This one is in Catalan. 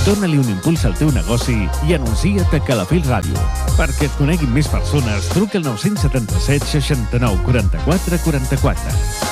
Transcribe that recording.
Dóna-li un impuls al teu negoci i anuncia't a Calafell Ràdio. Perquè et coneguin més persones, truca al 977 69 44 44.